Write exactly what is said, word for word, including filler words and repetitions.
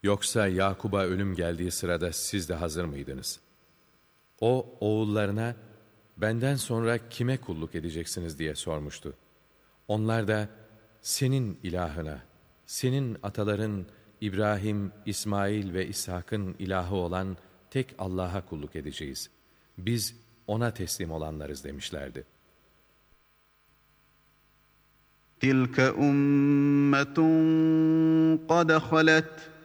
Yoksa Yakub'a ölüm geldiği sırada siz de hazır mıydınız? O oğullarına, benden sonra kime kulluk edeceksiniz diye sormuştu. Onlar da, senin ilahına, senin ataların İbrahim, İsmail ve İshak'ın ilahı olan tek Allah'a kulluk edeceğiz. Biz ona teslim olanlarız demişlerdi. تِلْكَ أُمَّةٌ قَدْ خَلَتْ